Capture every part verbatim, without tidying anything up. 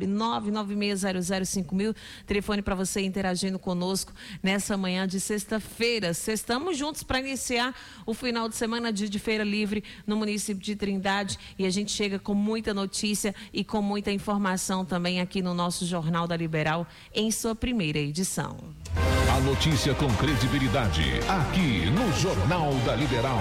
WhatsApp nove nove seis zero zero cinco mil, telefone para você interagindo conosco nessa manhã de sexta-feira. Estamos juntos para iniciar o final de semana de, de Feira Livre no município de Trindade, e a gente chega com muita notícia e com muita informação também aqui no nosso Jornal da Liberal em sua primeira edição. A notícia com credibilidade, aqui no Jornal da Liberal.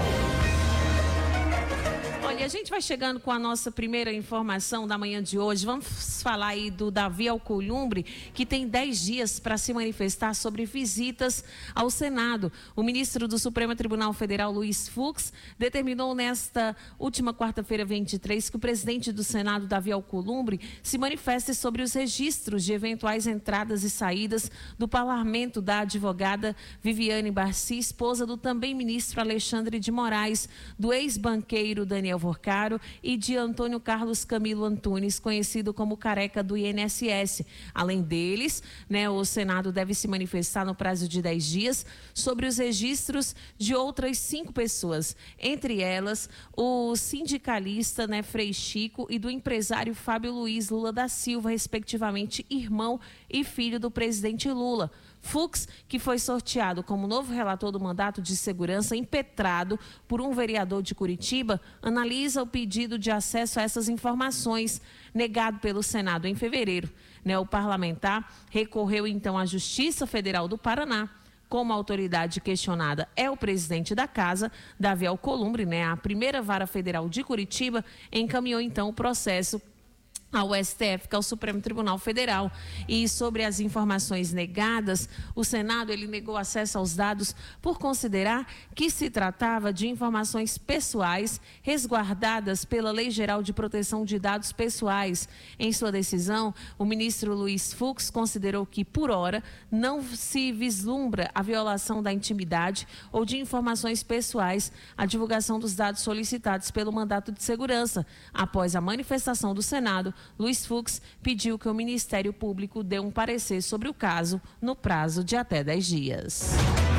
Olha, a gente vai chegando com a nossa primeira informação da manhã de hoje. Vamos falar aí do Davi Alcolumbre, que tem dez dias para se manifestar sobre visitas ao Senado. O ministro do Supremo Tribunal Federal, Luiz Fux, determinou nesta última quarta-feira, vinte e três, que o presidente do Senado, Davi Alcolumbre, se manifeste sobre os registros de eventuais entradas e saídas do parlamento da advogada Viviane Barci, esposa do também ministro Alexandre de Moraes, do ex-banqueiro Daniel Vorcaro e de Antônio Carlos Camilo Antunes, conhecido como Careca do I N S S. Além deles, né, o Senado deve se manifestar no prazo de dez dias sobre os registros de outras cinco pessoas, entre elas o sindicalista, né, Frei Chico, e do empresário Fábio Luiz Lula da Silva, respectivamente irmão e filho do presidente Lula. Fux, que foi sorteado como novo relator do mandato de segurança impetrado por um vereador de Curitiba, analisa o pedido de acesso a essas informações negado pelo Senado em fevereiro. Né, o parlamentar recorreu então à Justiça Federal do Paraná. Como a autoridade questionada é o presidente da casa, Davi Alcolumbre, né, a primeira vara federal de Curitiba, encaminhou então o processo ao S T F, que é o Supremo Tribunal Federal. E sobre as informações negadas, o Senado ele negou acesso aos dados por considerar que se tratava de informações pessoais resguardadas pela Lei Geral de Proteção de Dados Pessoais. Em sua decisão, o ministro Luiz Fux considerou que, por hora, não se vislumbra a violação da intimidade ou de informações pessoais a divulgação dos dados solicitados pelo mandato de segurança. Após a manifestação do Senado, Luiz Fux pediu que o Ministério Público dê um parecer sobre o caso no prazo de até dez dias.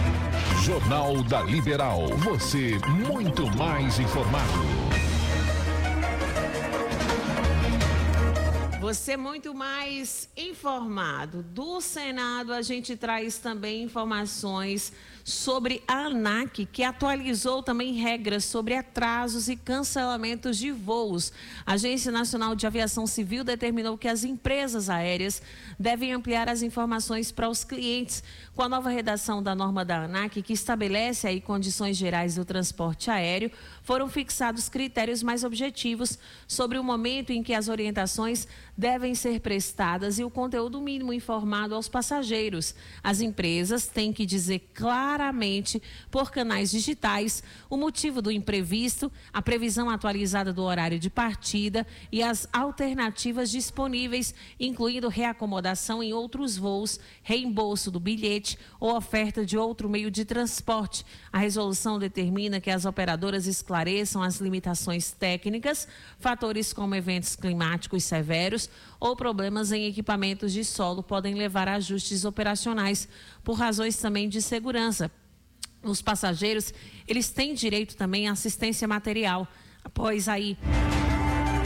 Jornal da Liberal, você muito mais informado. Você muito mais informado. Do Senado, a gente traz também informações sobre a ANAC, que atualizou também regras sobre atrasos e cancelamentos de voos. A Agência Nacional de Aviação Civil determinou que as empresas aéreas devem ampliar as informações para os clientes. Com a nova redação da norma da ANAC, que estabelece aí condições gerais do transporte aéreo, foram fixados critérios mais objetivos sobre o momento em que as orientações devem ser prestadas e o conteúdo mínimo informado aos passageiros. As empresas têm que dizer claramente, por canais digitais, o motivo do imprevisto, a previsão atualizada do horário de partida e as alternativas disponíveis, incluindo reacomodação em outros voos, reembolso do bilhete ou oferta de outro meio de transporte. A resolução determina que as operadoras esclareçam as limitações técnicas, fatores como eventos climáticos severos ou problemas em equipamentos de solo podem levar a ajustes operacionais por razões também de segurança. Os passageiros, eles têm direito também à assistência material. Após aí